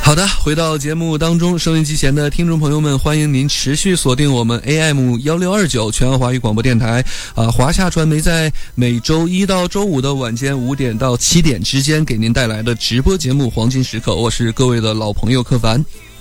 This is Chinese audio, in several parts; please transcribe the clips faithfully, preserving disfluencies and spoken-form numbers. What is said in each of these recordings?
好的，回到节目当中，收音机前的听众朋友们，欢迎您持续锁定我们 A M 一六二九全华语广播电台啊，华夏传媒在每周一到周五的晚间五点到七点之间给您带来的直播节目《黄金时刻》，我是各位的老朋友柯凡。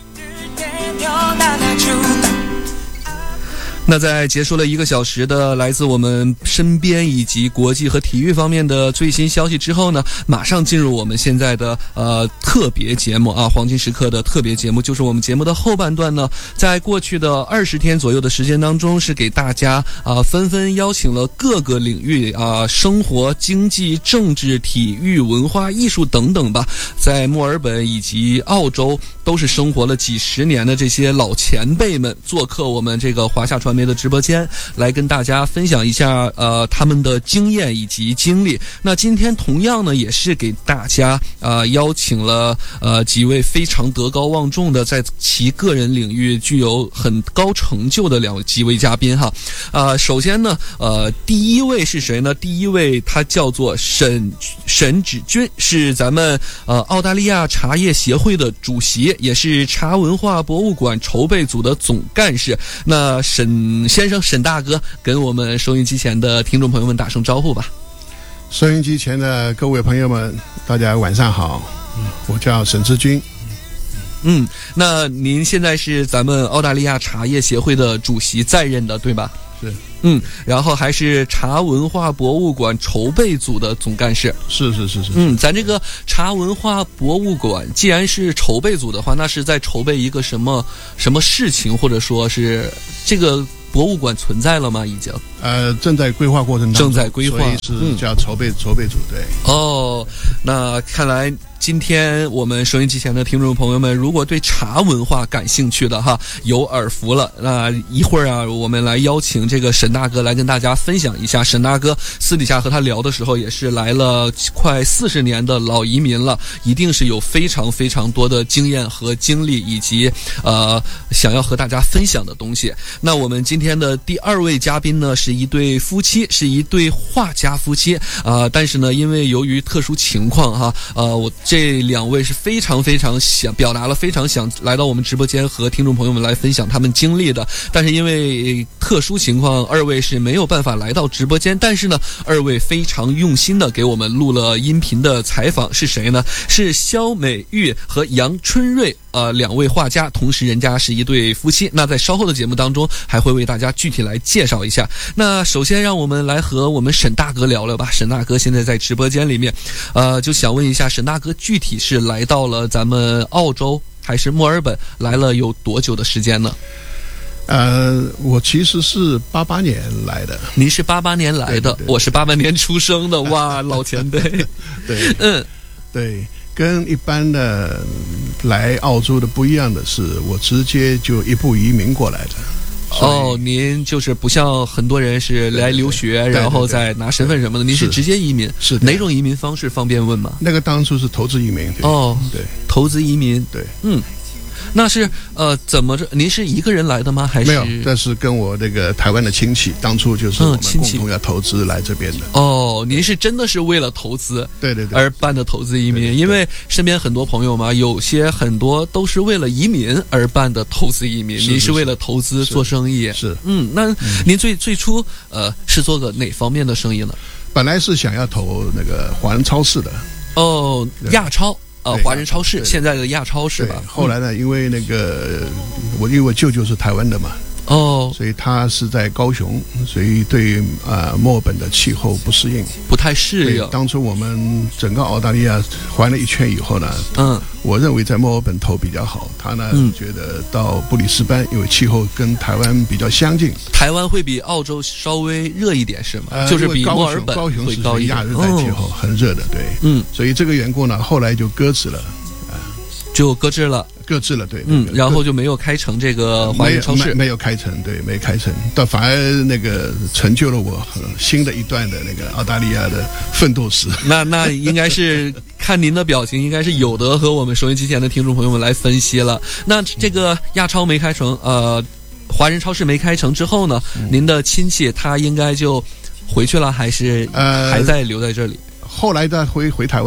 那在结束了一个小时的来自我们身边以及国际和体育方面的最新消息之后呢，马上进入我们现在的呃特别节目啊，黄金时刻的特别节目，就是我们节目的后半段呢，在过去的二十天左右的时间当中，是给大家啊、呃、纷纷邀请了各个领域啊、呃、生活、经济、政治、体育、文化、艺术等等吧，在墨尔本以及澳洲都是生活了几十年的这些老前辈们做客我们这个华夏传媒的直播间，来跟大家分享一下呃他们的经验以及经历。那今天同样呢，也是给大家呃邀请了呃几位非常德高望重的，在其个人领域具有很高成就的两几位嘉宾哈。呃，首先呢，呃，第一位是谁呢？第一位他叫做沈沈芷君，是咱们呃澳大利亚茶叶协会的主席，也是茶文化博物馆筹备组的总干事。那沈先生，沈大哥，跟我们收音机前的听众朋友们打声招呼吧。 收音机前的各位朋友们，大家晚上好，我叫沈芷君。 嗯，那您现在是咱们澳大利亚茶叶协会的主席在任的，对吧？ 是。 嗯，然后还是茶文化博物馆筹备组的总干事。 是是是是。 嗯，咱这个茶文化博物馆既然是筹备组的话，那是在筹备一个什么什么事情，或者说是这个博物馆存在了吗？已经？ 呃，正在规划过程当中， 正在规划， 所以是叫筹备、嗯、筹备组。对。 哦，那看来今天我们收音机前的听众朋友们，如果对茶文化感兴趣的哈，有耳福了。那一会儿啊，我们来邀请这个沈大哥来跟大家分享一下。沈大哥私底下和他聊的时候，也是来了快四十年的老移民了，一定是有非常非常多的经验和经历，以及呃想要和大家分享的东西。那我们今天的第二位嘉宾呢，是一对夫妻，是一对画家夫妻啊、呃，但是呢，因为由于特殊情况哈，呃，我这两位是非常非常想表达了非常想来到我们直播间和听众朋友们来分享他们经历的，但是因为特殊情况，二位是没有办法来到直播间，但是呢，二位非常用心的给我们录了音频的采访。是谁呢？是肖美玉和杨春瑞。呃，两位画家，同时人家是一对夫妻。那在稍后的节目当中，还会为大家具体来介绍一下。那首先让我们来和我们沈大哥聊聊吧。沈大哥现在在直播间里面，呃，就想问一下，沈大哥具体是来到了咱们澳洲还是墨尔本，来了有多久的时间呢？ 呃，我其实是八八年来的。 您是八八年来的，对对对，我是八八年出生的。哇，老前辈。 对， 嗯， 对。跟一般的来澳洲的不一样的是，我直接就一步移民过来的。 哦，您就是不像很多人是来留学，对对对，然后再拿身份什么的，您是直接移民。 是哪种移民方式方便问吗？ 那个当初是投资移民。 哦， 对， 投资移民。 对， 嗯。那是呃怎么着？您是一个人来的吗？还是没有？但是跟我那个台湾的亲戚，当初就是我们共同要投资来这边的。 嗯、哦，您是真的是为了投资， 对对对， 而办的投资移民。 对对对， 因为身边很多朋友嘛，有些很多都是为了移民而办的投资移民。 是是是， 您是为了投资做生意。 是， 嗯，那您最最初呃是做个哪方面的生意呢？ 本来是想要投那个华人超市的。 哦，亚超。呃，华人超市，现在的亚超是吧？ 后来呢，因为那个我因为我舅舅是台湾的嘛， 哦， 所以他是在高雄，所以对啊、呃、墨尔本的气候不适应， 不太适应。 当初我们整个澳大利亚环了一圈以后呢， 嗯， 我认为在墨尔本投比较好。他呢、嗯、觉得到布里斯班，因为气候跟台湾比较相近。 台湾会比澳洲稍微热一点是吗？ 呃、 就是比墨尔本高雄会高一点。 亚热带气候、哦、很热的，对， 嗯， 所以这个缘故呢，后来就搁置了，啊、呃， 就搁置了。 搁置了，对， 嗯，然后就没有开成这个华人超市， 没有没有开成，对，没开成，但反而那个成就了我新的一段的那个澳大利亚的奋斗史。 那那应该是看您的表情，应该是有的和我们收音机前的听众朋友们来分析了。那这个亚超没开成，呃，华人超市没开成之后呢，嗯、您的亲戚他应该就回去了，还是还在留在这里？ 呃后来他回回台湾了，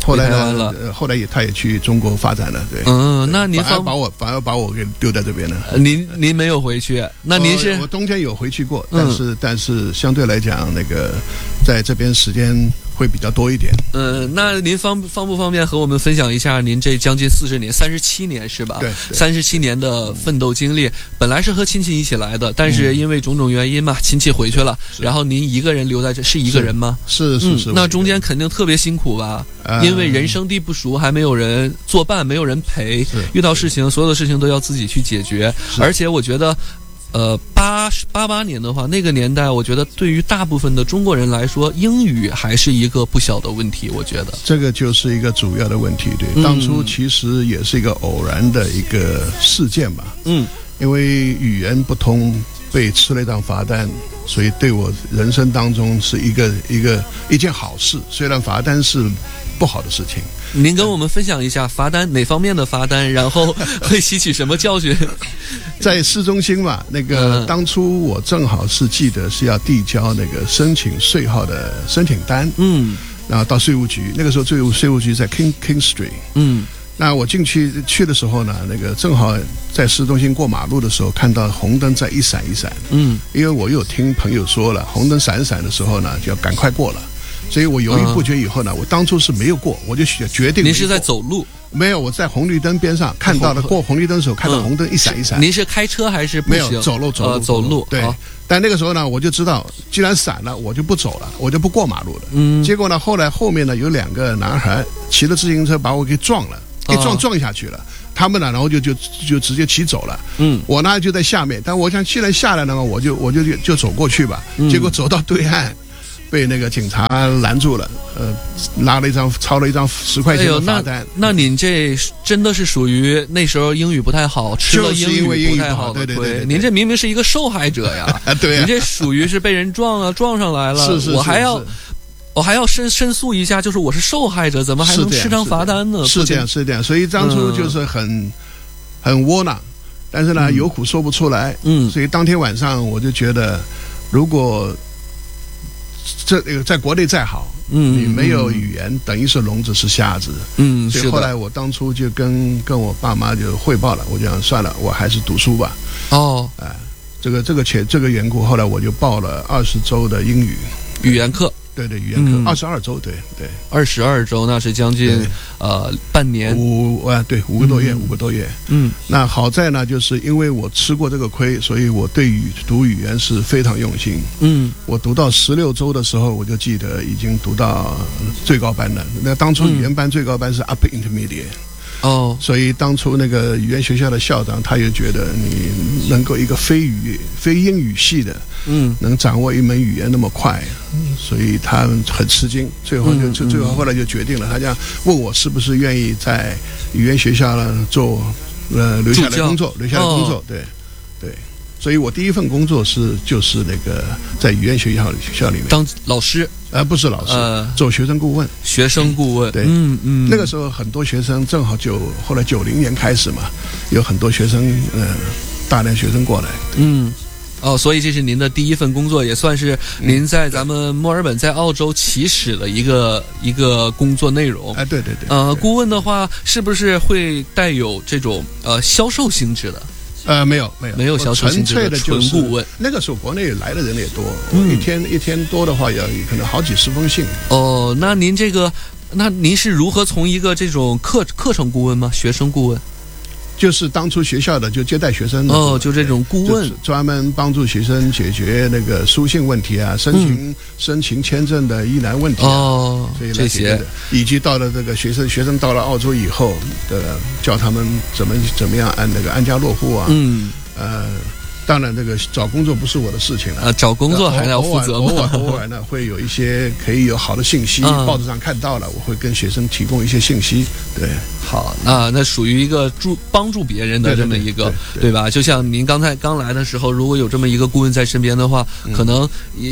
后来呢了， 呃、后来也他也去中国发展了，对。 嗯，那您反而把我反而把我给丢在这边了。 呃、您您没有回去，那您是？ 我冬天有回去过，但是、嗯、但是相对来讲，那个在这边时间会比较多一点。 嗯，那您方方不方便和我们分享一下您这将近四十年、三十七年是吧？ 对， 三十七年的奋斗经历。本来是和亲戚一起来的，但是因为种种原因嘛，亲戚回去了，然后您一个人留在这，是一个人吗？ 是是是、 嗯。那中间肯定特别辛苦吧？ 呃、 因为人生地不熟，还没有人作伴，没有人陪，遇到事情，所有的事情都要自己去解决。而且我觉得。呃，八八八年的话，那个年代，我觉得对于大部分的中国人来说，英语还是一个不小的问题。我觉得这个就是一个主要的问题。对， 嗯、 当初其实也是一个偶然的一个事件吧。 嗯， 因为语言不通，被吃了一张罚单，所以对我人生当中是一个一个一件好事。虽然罚单是不好的事情。 您跟我们分享一下罚单哪方面的罚单，然后会吸取什么教训？ 在市中心嘛，那个、 嗯、 当初我正好是记得是要递交那个申请税号的申请单， 嗯， 然后到税务局，那个时候税务税务局在 King King Street， 嗯， 那我进去去的时候呢，那个正好在市中心过马路的时候，看到红灯在一闪一闪， 嗯， 因为我有听朋友说了，红灯闪一闪的时候呢，就要赶快过了。所以我犹豫不决以后呢，我当初是没有过，我就决定。 您是在走路？ 没有，我在红绿灯边上看到了，过红绿灯的时候看到红灯一闪一闪。 嗯、您是开车还是步行？ 没有，走路走路、 呃、走路。 对。但那个时候呢，我就知道，既然闪了，我就不走了，我就不过马路了。 嗯。 结果呢，后来后面呢有两个男孩骑着自行车把我给撞了，给撞撞下去了。哦、他们呢，然后就就就直接骑走了。 嗯。 我呢就在下面，但我想既然下来了嘛，我就我就就走过去吧。嗯、结果走到对岸。被那个警察拦住了，呃，拿了一张抄了一张十块钱的罚单。哎、 那那您这真的是属于那时候英语不太好，吃了英语不太好的亏。您这明明是一个受害者呀， 对、啊， 您这属于是被人撞了，撞上来了。 是是是， 我还要是我还要申申诉一下，就是我是受害者，怎么还能吃张罚单呢？ 是这样，是这样。所以当初就是很、嗯、很窝囊，但是呢、嗯、有苦说不出来。 嗯， 所以当天晚上我就觉得，如果这在国内再好， 嗯， 你没有语言，嗯、等于是聋子是瞎子， 嗯， 所以后来我当初就跟跟我爸妈就汇报了，我就想算了，我还是读书吧。 哦， 哎、呃，这个这个且这个缘故，后来我就报了二十周的英语语言课。 对对，语言课二十二周，对对， 二十二周那是将近呃半年五啊，对五个多月， 嗯、 五个多月。 嗯， 那好在呢，就是因为我吃过这个亏，所以我对语读语言是非常用心。 嗯， 我读到十六周的时候，我就记得已经读到最高班了。那当初语言班最高班是 Upper Intermediate。 哦， 所以当初那个语言学校的校长，他也觉得你能够一个非语非英语系的， 嗯， 能掌握一门语言那么快，嗯、所以他很吃惊。最后就就、嗯、最后后来就决定了，他这样问我是不是愿意在语言学校呢做呃留下来工作，留下来工作，哦、对对。所以我第一份工作是就是那个在语言学校学校里面当老师， 呃，不是老师， 呃， 做学生顾问。 学生顾问， 对， 嗯嗯。 那个时候很多学生正好就后来九零年开始嘛，有很多学生，呃，大量学生过来。 嗯，哦，所以这是您的第一份工作，也算是您在咱们墨尔本在澳洲起始的一个一个工作内容。 哎，对对对。 呃，顾问的话，是不是会带有这种呃销售性质的？ 呃，没有没有没有销售性质的， 纯粹的就是纯顾问。 那个时候国内来的人也多， 嗯、 一天一天多的话，也可能好几十封信。 哦，那您这个，那您是如何从一个这种课课程顾问吗？学生顾问？ 就是当初学校的就接待学生的哦，就这种顾问， 专门帮助学生解决那个书信问题啊，申请、嗯、申请签证的疑难问题、啊、 哦， 所以这些，以及到了这个学生学生到了澳洲以后的，教他们怎么怎么样按那个安家落户啊， 嗯， 呃。当然，这个找工作不是我的事情了。 呃，找工作还要负责吗？ 偶尔偶尔呢，会有一些可以有好的信息， 嗯、 报纸上看到了，我会跟学生提供一些信息。对， 好，那那属于一个助帮助别人的这么一个， 对, 对, 对, 对吧？就像您刚才刚来的时候，如果有这么一个顾问在身边的话， 嗯、 可能也也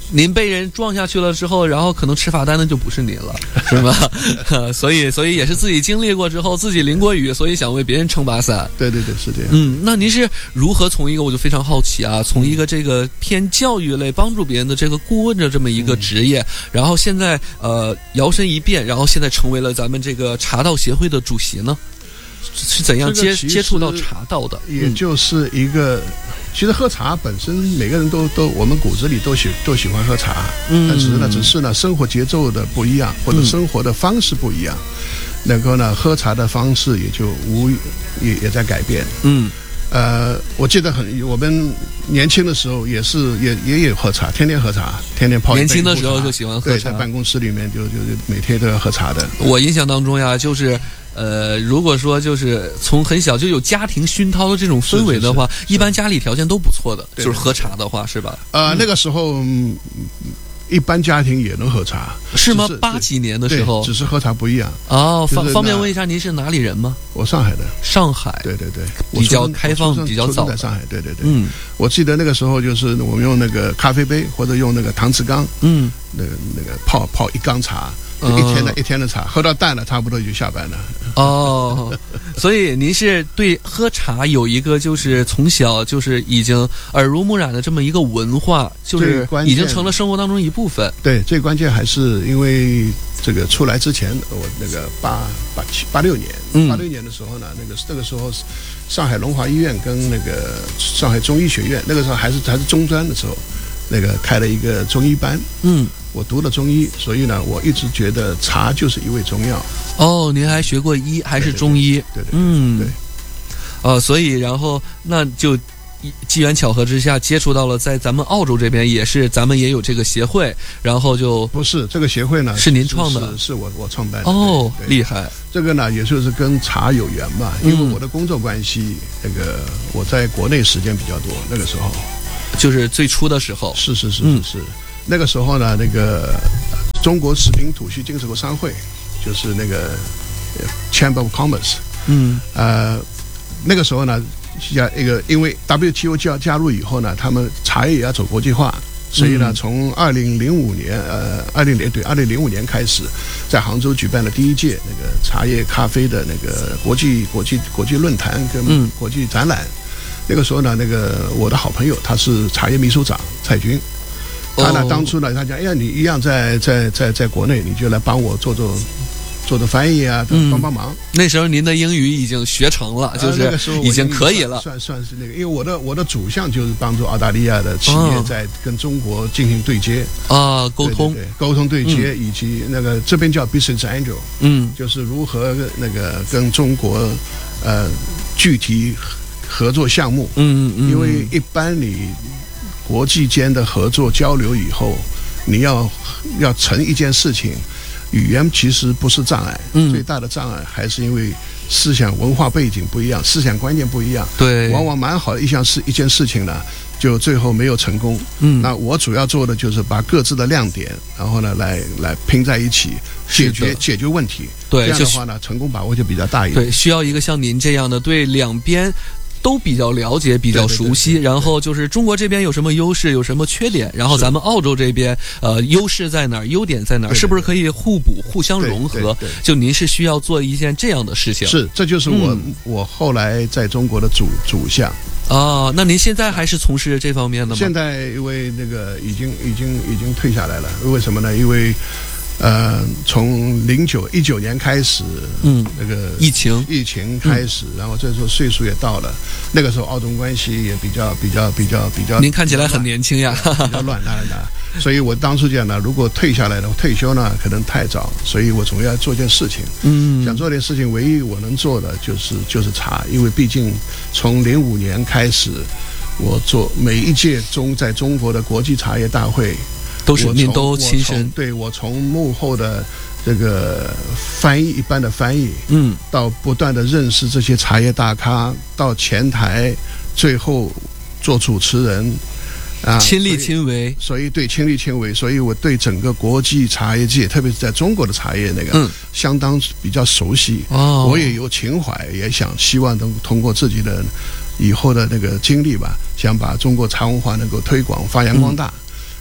您被人撞下去了之后，然后可能吃罚单的就不是您了，是吗？所以，所以也是自己经历过之后，自己淋过雨，所以想为别人撑把伞。 对对对，是这样。 嗯，那您是如何从一个我就非常好奇啊，从一个这个偏教育类帮助别人的这个顾问的这么一个职业，嗯、然后现在呃摇身一变，然后现在成为了咱们这个茶道协会的主席呢？是怎样接、这个、接触到茶道的？ 也就是一个。嗯其实喝茶本身，每个人都都我们骨子里都喜都喜欢喝茶，嗯，但只是呢，只是呢，生活节奏的不一样，或者生活的方式不一样，嗯、能够呢，喝茶的方式也就无也也在改变，嗯，呃，我记得很，我们年轻的时候也是也也有喝茶，天天喝茶，天天泡一杯。 年轻的时候就喜欢喝茶， 对，在办公室里面就就每天都要喝茶的。 我印象当中呀，就是。呃，如果说就是从很小就有家庭熏陶的这种氛围的话，是是是一般家里条件都不错的，就是喝茶的话，是吧？ 呃，嗯、那个时候、嗯、一般家庭也能喝茶， 是吗？八几年的时候， 只是喝茶不一样。 哦，方、就是、方便问一下，您是哪里人吗？ 我上海的。 上海， 对对对， 比较开放，比较早。 在上海，对对对。嗯，我记得那个时候就是我们用那个咖啡杯或者用那个搪瓷缸，嗯，那个那个泡泡一缸茶。一天的、嗯、一天的茶，喝到淡了，差不多就下班了。 哦，所以您是对喝茶有一个就是从小就是已经耳濡目染的这么一个文化，就是已经成了生活当中一部分。 对，最关键还是因为这个出来之前，我那个八八七八六年，八六年的时候呢，那个那个时候上海龙华医院跟那个上海中医学院，那个时候还是还是中专的时候，那个开了一个中医班。嗯。我读了中医，所以呢，我一直觉得茶就是一味中药。 哦，您还学过医，还是中医？ 对对，对对嗯， 对。 呃，所以然后那就机缘巧合之下接触到了，在咱们澳洲这边也是，咱们也有这个协会，然后就不是这个协会呢， 是您创的， 是, 是, 是我我创办的。 哦，厉害。 这个呢，也就是跟茶有缘吧，因为我的工作关系，嗯、那个我在国内时间比较多，那个时候就是最初的时候， 是是是是是。嗯那个时候呢，那个中国食品土畜进出口商会，就是那个 Chamber of Commerce， 嗯，呃，那个时候呢，加一个因为 W T O 加加入以后呢，他们茶叶也要走国际化，所以呢，从二零零五年，呃，二零零对二零零五年开始，在杭州举办了第一届那个茶叶咖啡的那个国际国际国际论坛跟国际展览。嗯、那个时候呢，那个我的好朋友他是茶叶秘书长蔡军。他呢，当初呢，他讲，哎呀，你一样在在在在国内，你就来帮我做做做做翻译啊，帮帮忙。 嗯、那时候您的英语已经学成了，就是已经可以了， 呃、算算是那个，因为我的我的主项就是帮助澳大利亚的企业在跟中国进行对接啊，沟通对对对沟通对接，嗯、以及那个这边叫 business angel， 嗯，就是如何那个跟中国呃具体合作项目，嗯嗯，因为一般你。国际间的合作交流以后，你要要成一件事情，语言其实不是障碍，嗯、最大的障碍还是因为思想文化背景不一样，思想观念不一样。 对， 往往蛮好的一项事一件事情呢，就最后没有成功。嗯，那我主要做的就是把各自的亮点，然后呢来来拼在一起，解决解决问题。 对， 这样的话呢，成功把握就比较大一点。 对，需要一个像您这样的对两边。都比较了解，比较熟悉，对对对对，然后就是中国这边有什么优势，有什么缺点，然后咱们澳洲这边，呃，优势在哪儿，优点在哪儿，是不是可以互补、互相融合？对对对，就您是需要做一件这样的事情。 是，这就是我、嗯、我后来在中国的主主项。 哦，那您现在还是从事这方面的吗？ 现在因为那个已经已经已经退下来了，为什么呢？因为。呃，从零九一九年开始，嗯，那个疫情疫情开始，嗯、然后这时候岁数也到了，那个时候澳中关系也比较比较比较比较。 您看起来很年轻呀， 比较乱，当然的。所以我当初讲呢，如果退下来的退休呢，可能太早，所以我总要做件事情。嗯，想做点事情，唯一我能做的就是就是茶，因为毕竟从零五年开始，我做每一届中在中国的国际茶叶大会。 都是您都亲身， 对，我从幕后的这个翻译一般的翻译，嗯，到不断的认识这些茶叶大咖，到前台，最后做主持人，啊， 亲力亲为， 所以, 所以对亲力亲为，所以我对整个国际茶叶界，特别是在中国的茶叶那个，嗯，相当比较熟悉。哦，我也有情怀，也想希望能通过自己的以后的那个经历吧，想把中国茶文化能够推广发扬光大。嗯，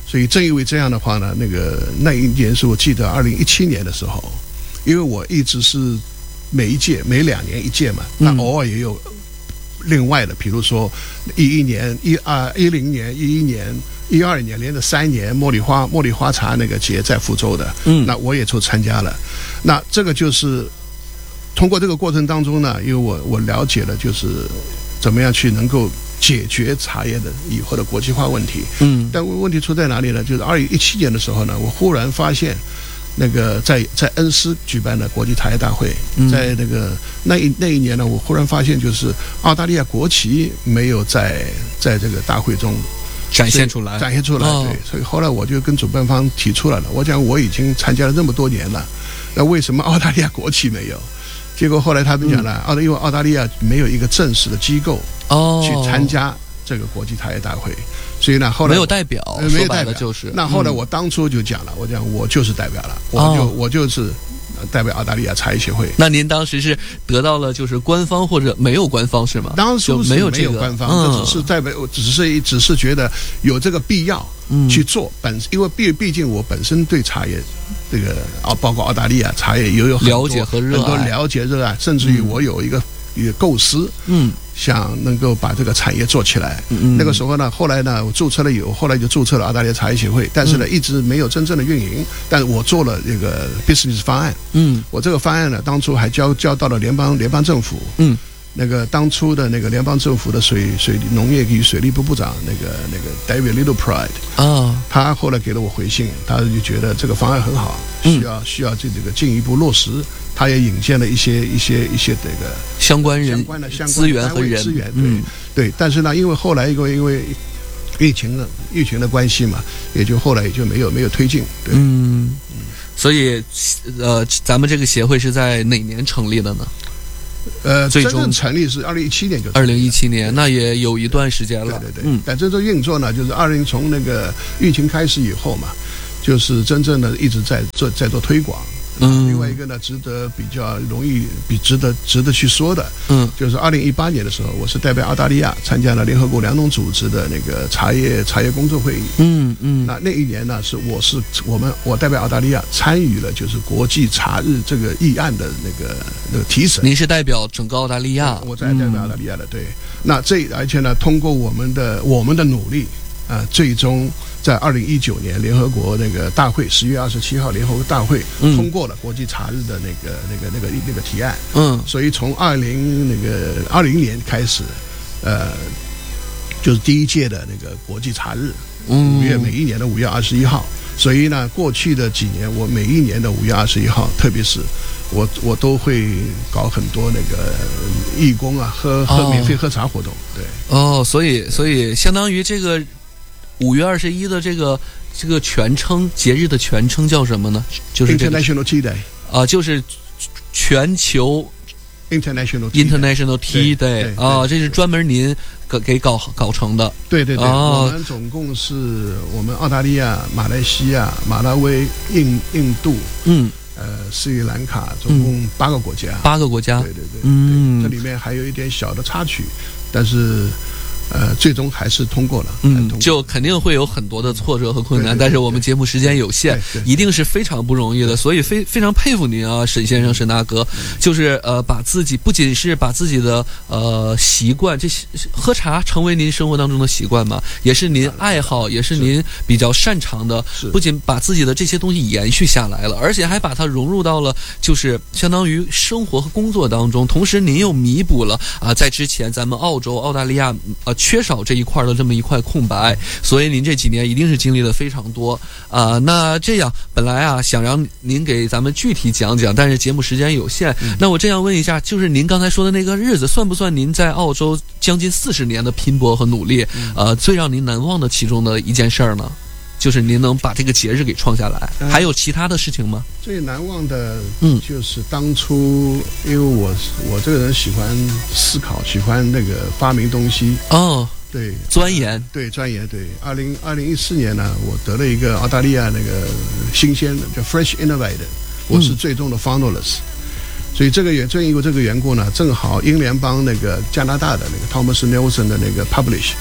所以正因为这样的话呢，那个那一年是我记得二零一七年的时候，因为我一直是每一届每两年一届嘛，那偶尔也有另外的，比如说一一年、一二一零年、一一年、一二年连着三年茉莉花茉莉花茶那个节在福州的，嗯，那我也就参加了。那这个就是通过这个过程当中呢，因为我我了解了就是怎么样去能够解决茶叶的以后的国际化问题。嗯，但问题出在哪里呢？就是二零一七年的时候呢，我忽然发现，那个在在恩施举办的国际茶叶大会，在那个那一那一年呢，我忽然发现，就是澳大利亚国旗没有在在这个大会中展现出来， 展现出来。 哦、 对，所以后来我就跟主办方提出来了，我讲我已经参加了这么多年了，那为什么澳大利亚国旗没有？结果后来他们讲了，澳、嗯、因为澳大利亚没有一个正式的机构哦去参加这个国际茶叶大会，所以呢后来没有代表， 呃、没有代表就是。 那后来我当初就讲了，我讲我就是代表了，我就、哦、我就是代表澳大利亚茶叶协会。 那您当时是得到了就是官方或者没有官方是吗？ 当初是没有没有官方，这、嗯、只是代表，只是只是觉得有这个必要去做。嗯、本因为毕毕竟我本身对茶叶。这个啊，包括澳大利亚茶叶也有很多了解和热爱， 很多了解热爱，甚至于我有一个、嗯、一个构思，嗯，想能够把这个产业做起来。嗯，那个时候呢，后来呢，我注册了以后，后来就注册了澳大利亚茶叶协会，但是呢，嗯、一直没有真正的运营。但是我做了这个 business 方案，嗯，我这个方案呢，当初还交交到了联邦联邦政府，嗯。那个当初的那个联邦政府的水水农业与水利部部长那个那个 David Littleproud 啊、哦，他后来给了我回信，他就觉得这个方案很好，需要、嗯、需要这这个进一步落实。他也引荐了一些一些一些这个相关人相关的相关资源和人资源，对、嗯、对。但是呢，因为后来因为因为疫情的疫情的关系嘛，也就后来也就没有没有推进。对， 嗯，所以呃，咱们这个协会是在哪年成立的呢？ 呃，真正成立是二零一七年就。 二零一七年，那也有一段时间了。 对对对，嗯。但真正运作呢，就是二零从那个疫情开始以后嘛，就是真正的一直在做在做推广。嗯。另外一个呢，值得比较容易比值得值得去说的，嗯，就是二零一八年的时候，我是代表澳大利亚参加了联合国粮农组织的那个茶叶茶叶工作会议。嗯嗯。那那一年呢，是我是我们我代表澳大利亚参与了就是国际茶日这个议案的那个那个提审。 您是代表整个澳大利亚？ 我在代表澳大利亚的，嗯、对。那这而且呢，通过我们的我们的努力啊、呃，最终。在二零一九年联合国那个大会十月二十七号联合国大会通过了国际茶日的那个、嗯、那个那个那个提案，嗯，所以从二零那个二零年开始，呃，就是第一届的那个国际茶日，五月每一年的五月二十一号，所以呢，过去的几年我每一年的五月二十一号，特别是我我都会搞很多那个义工啊，喝喝免费喝茶活动，对， 哦，所以所以相当于这个。五月二十一的这个这个全称节日的全称叫什么呢？就是、这个、 International Tea Day 啊、呃，就是全球 International International Tea Day 啊、呃，这是专门您给给搞搞成的。 对对对，哦、我们总共是我们澳大利亚、马来西亚、马拉维、印印度，嗯，呃，斯里兰卡，总共八个国家。 嗯、八个国家。 对对对，嗯，这里面还有一点小的插曲，但是。呃，最终还是通过了， 嗯，就肯定会有很多的挫折和困难，但是我们节目时间有限，一定是非常不容易的，所以非非常佩服您啊，沈先生、沈大哥，就是呃，把自己不仅是把自己的呃习惯，这喝茶成为您生活当中的习惯嘛，也是您爱好，也是您比较擅长的，不仅把自己的这些东西延续下来了，而且还把它融入到了就是相当于生活和工作当中，同时您又弥补了啊、呃，在之前咱们澳洲、澳大利亚呃。缺少这一块的这么一块空白，所以您这几年一定是经历了非常多啊、呃。那这样本来啊想让您给咱们具体讲讲，但是节目时间有限，嗯、那我这样问一下，就是您刚才说的那个日子，算不算您在澳洲将近四十年的拼搏和努力？嗯、呃，最让您难忘的其中的一件事儿呢？就是您能把这个节日给创下来，嗯、还有其他的事情吗？ 最难忘的，嗯，就是当初，因为我我这个人喜欢思考，喜欢那个发明东西哦， 对， 钻研， 对，钻研，对。二零二零一四年呢，我得了一个澳大利亚那个新鲜的叫 Fresh Innovator， 我是最终的 finalist。嗯所以这个也正因为这个缘故呢，正好英联邦那个加拿大的那个 Thomas Nelson 的那个 Publish，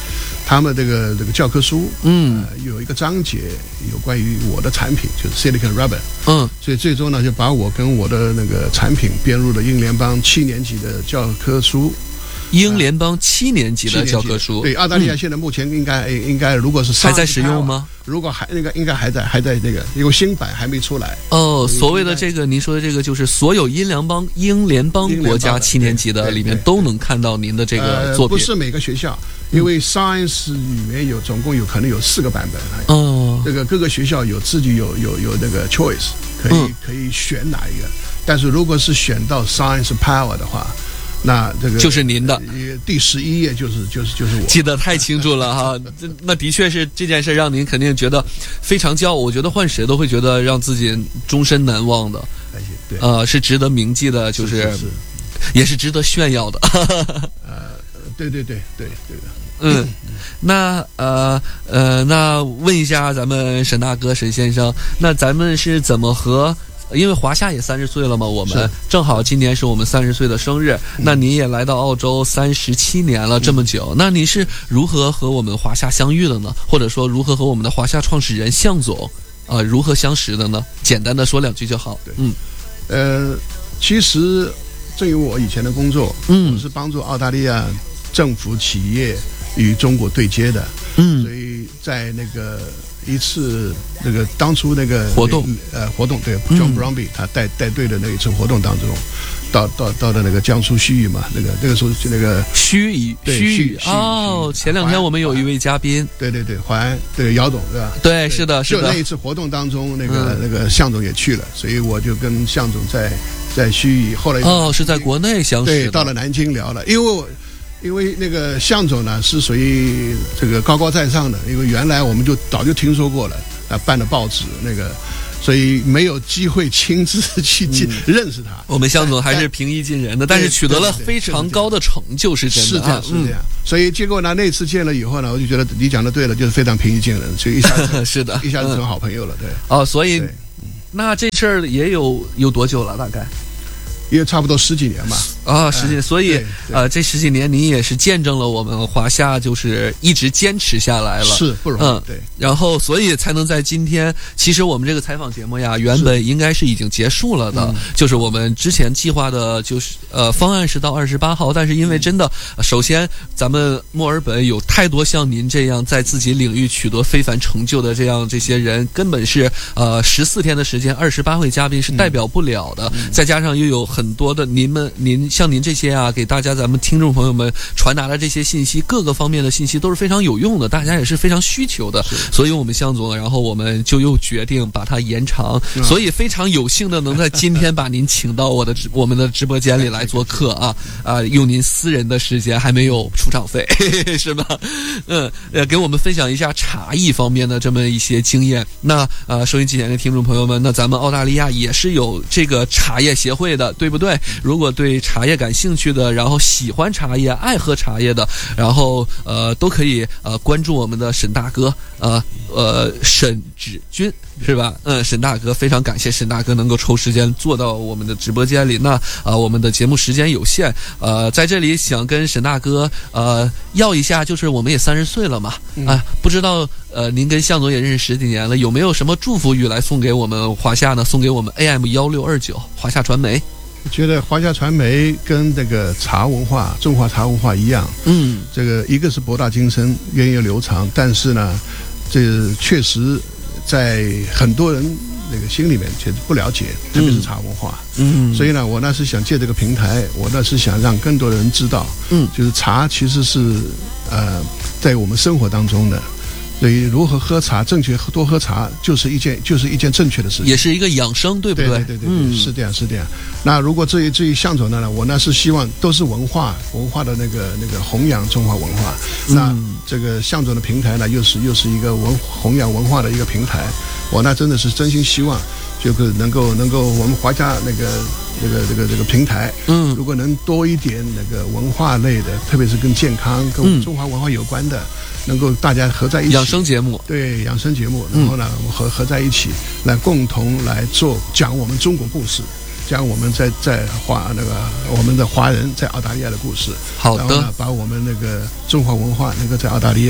他们这个这个教科书， 嗯、 呃，有一个章节有关于我的产品，就是 Silicon Rubber， 嗯， 所以最终呢就把我跟我的那个产品编入了英联邦七年级的教科书。 英联邦七年级的教科书， 对，澳大利亚现在目前应该、嗯、应该如果是还在使用吗？ 如果还那个应该还在还在那个，因为新版还没出来。 哦，所谓的这个您说的这个，就是所有英联邦英联邦国家七年级的里面都能看到您的这个作品。 呃、不是每个学校，因为 Science 里面有总共有可能有四个版本。 哦， 这个各个学校有自己有有有那个 choice， 可以、嗯、可以选哪一个。但是如果是选到 Science Power 的话。那这个就是您的第十一页，就是就是就是我记得太清楚了哈。这那的确是这件事让您肯定觉得非常骄傲，我觉得换谁都会觉得让自己终身难忘的， 对， 呃，是值得铭记的，就是， 是是是也是值得炫耀的。 呃，对对对对对的。 嗯，那呃呃，那问一下咱们沈大哥沈先生，那咱们是怎么和？因为华夏也三十岁了嘛，我们正好今年是我们三十岁的生日。嗯、那您也来到澳洲三十七年了，这么久，嗯、那您是如何和我们华夏相遇的呢？或者说如何和我们的华夏创始人向总，呃，如何相识的呢？简单的说两句就好。嗯， 呃，其实正如我以前的工作，嗯，我是帮助澳大利亚政府企业与中国对接的，嗯，所以在那个。一次那个当初那个活动， 呃，活动对 ，John Bromby 他带带队的那一次活动当中，到到到的那个江苏盱眙嘛，那个那个时候就那个盱眙，盱眙哦，前两天我们有一位嘉宾， 对对对，淮安对姚总对吧？ 对，是的，是的。 就那一次活动当中，那个、嗯、那个向总也去了，所以我就跟向总在在盱眙，后来哦是在国内相识， 对，到了南京聊了，因为我。因为那个向总呢是属于这个高高在上的，因为原来我们就早就听说过了，啊，办的报纸那个，所以没有机会亲自去见、嗯、认识他。 我们向总还是平易近人的，但是取得了非常高的成就，是真的。 是这样，是这样。嗯、所以结果呢，那次见了以后呢，我就觉得你讲的对了，就是非常平易近人，所以一下子是的， 一下子成好朋友了，对。 哦，所以那这事儿也有有多久了？大概？ 也差不多十几年吧。 啊，十几年，所以呃，这十几年您也是见证了我们华夏就是一直坚持下来了， 是不容易，嗯，对。 然后，所以才能在今天，其实我们这个采访节目呀，原本应该是已经结束了的，嗯、就是我们之前计划的，就是呃方案是到二十八号，但是因为真的，首先咱们墨尔本有太多像您这样在自己领域取得非凡成就的这样这些人，根本是呃十四天的时间，二十八位嘉宾是代表不了的，嗯、再加上又有很多的您们您。像您这些啊，给大家咱们听众朋友们传达的这些信息，各个方面的信息都是非常有用的，大家也是非常需求的。所以我们向总，然后我们就又决定把它延长，嗯、所以非常有幸的能在今天把您请到我的我们的直播间里来做客啊啊，用您私人的时间，还没有出场费，是吧？嗯，呃，给我们分享一下茶艺方面的这么一些经验。那呃，收音机前的听众朋友们，那咱们澳大利亚也是有这个茶叶协会的，对不对？如果对茶叶感兴趣的，然后喜欢茶叶、爱喝茶叶的，然后呃都可以呃关注我们的沈大哥，呃呃沈芷君是吧？嗯，沈大哥非常感谢沈大哥能够抽时间坐到我们的直播间里。那呃我们的节目时间有限，呃在这里想跟沈大哥呃要一下，就是我们也三十岁了嘛，啊、呃、不知道呃您跟向总也认识十几年了，有没有什么祝福语来送给我们华夏呢？送给我们 A M 一六二九华夏传媒。 我觉得华夏传媒跟这个茶文化、中华茶文化一样，嗯，这个一个是博大精深、源远流长，但是呢，这确实在很多人那个心里面其实不了解，特别是茶文化，嗯，所以呢，我呢是想借这个平台，我呢是想让更多人知道，嗯，就是茶其实是呃在我们生活当中的。对于如何喝茶，正确多喝茶，就是一件就是一件正确的事情， 也是一个养生，对不对？ 对对对对，嗯、是这样是这样。那如果至于至于向总呢，我呢是希望都是文化文化的那个那个弘扬中华文化。嗯、那这个向总的平台呢，又是又是一个文弘扬文化的一个平台。我呢真的是真心希望，就是能够能够我们华夏那个这个这个这个平台，嗯，如果能多一点那个文化类的，特别是跟健康、跟我们中华文化有关的。嗯能够大家合在一起， 养生节目， 对养生节目，然后呢，我们合合在一起，来共同来做讲我们中国故事，讲我们在在华那个我们的华人在澳大利亚的故事。 好的， 然后呢，把我们那个中华文化能够在澳大利亚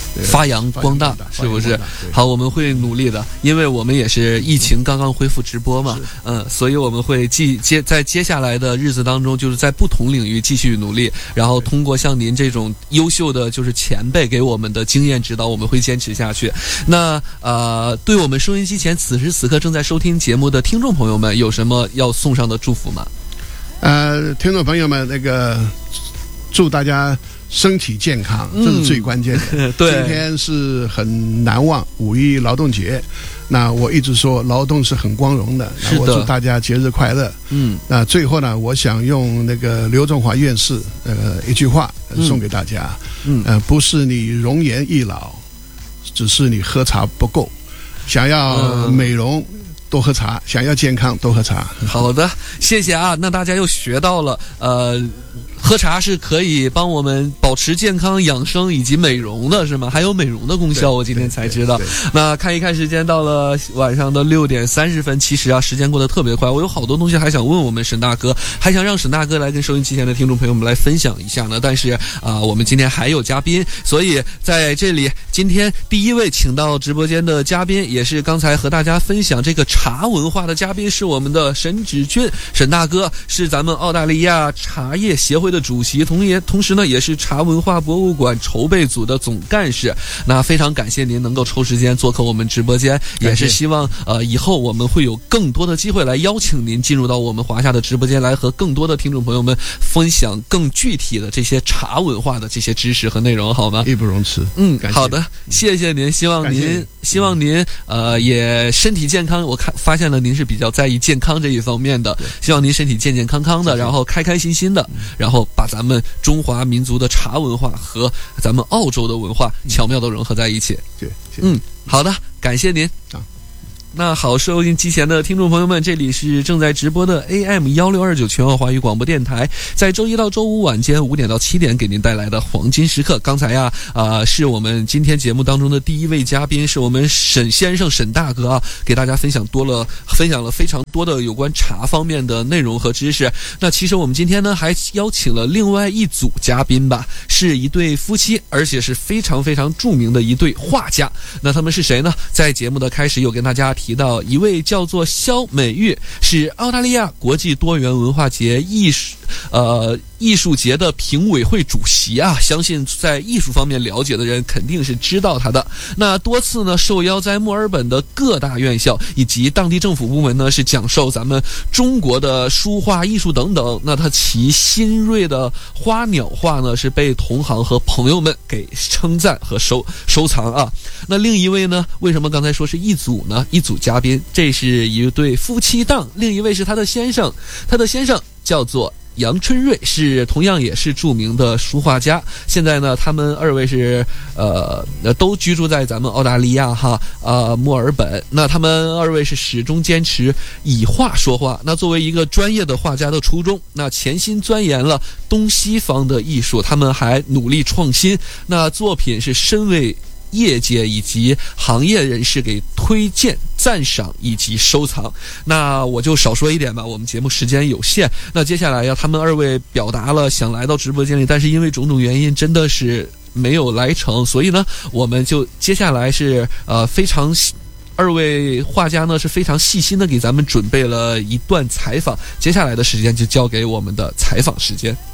发扬光大，是不是？好，我们会努力的，因为我们也是疫情刚刚恢复直播嘛，嗯，所以我们会继接在接下来的日子当中，就是在不同领域继续努力，然后通过像您这种优秀的就是前辈给我们的经验指导，我们会坚持下去。那呃，对我们收音机前此时此刻正在收听节目的听众朋友们，有什么要送上的祝福吗？ 呃，听众朋友们，那个祝大家身体健康，这是最关键的。 嗯、对， 今天是很难忘五一劳动节，那我一直说劳动是很光荣的，那我祝大家节日快乐。嗯，那最后呢，我想用那个刘仲华院士呃一句话送给大家，嗯，呃，不是你容颜易老，只是你喝茶不够，想要美容。嗯多喝茶，想要健康多喝茶。 好的，谢谢啊。那大家又学到了，呃，喝茶是可以帮我们保持健康、养生以及美容的，是吗？还有美容的功效，我今天才知道。那看一看时间，到了晚上的六点三十分。其实啊，时间过得特别快，我有好多东西还想问我们沈大哥，还想让沈大哥来跟收音机前的听众朋友们来分享一下呢。但是啊、呃，我们今天还有嘉宾，所以在这里，今天第一位请到直播间的嘉宾，也是刚才和大家分享这个茶文化的嘉宾，是我们的沈芷君，沈大哥是咱们澳大利亚茶叶协会的主席，同也同时呢也是茶文化博物馆筹备组的总干事。那非常感谢您能够抽时间做客我们直播间，也是希望呃以后我们会有更多的机会来邀请您进入到我们华夏的直播间，来和更多的听众朋友们分享更具体的这些茶文化的这些知识和内容，好吗？ 义不容辞。 嗯，好的，谢谢您，希望您希望您呃也身体健康。我看发现了您是比较在意健康这一方面的，希望您身体健健康康的，然后开开心心的，然后把咱们中华民族的茶文化和咱们澳洲的文化巧妙的融合在一起。 对， 嗯，好的，感谢您。啊那好，收音机前的听众朋友们，这里是正在直播的 A M 一六二九全澳华语广播电台，在周一到周五晚间五点到七点给您带来的黄金时刻。刚才呀，啊、呃，是我们今天节目当中的第一位嘉宾，是我们沈先生沈大哥啊，给大家分享多了，分享了非常多的有关茶方面的内容和知识。那其实我们今天呢，还邀请了另外一组嘉宾吧，是一对夫妻，而且是非常非常著名的一对画家。那他们是谁呢？在节目的开始有跟大家提到一位叫做肖美玉，是澳大利亚国际多元文化节艺术呃艺术节的评委会主席啊，相信在艺术方面了解的人肯定是知道他的。那多次呢受邀在墨尔本的各大院校以及当地政府部门呢是讲授咱们中国的书画艺术等等。那他其新锐的花鸟画呢是被同行和朋友们给称赞和收收藏啊。那另一位呢，为什么刚才说是一组呢？一组嘉宾，这是一对夫妻档，另一位是他的先生，他的先生叫做杨春瑞，是同样也是著名的书画家。现在呢，他们二位是呃都居住在咱们澳大利亚哈呃墨尔本。那他们二位是始终坚持以画说话。那作为一个专业的画家的初衷，那潜心钻研了东西方的艺术，他们还努力创新。那作品是深为业界以及行业人士给推荐、赞赏以及收藏。那我就少说一点吧，我们节目时间有限。那接下来呀，他们二位表达了想来到直播间里，但是因为种种原因，真的是没有来成。所以呢，我们就接下来是呃非常。二位画家呢是非常细心的给咱们准备了一段采访，接下来的时间就交给我们的采访时间。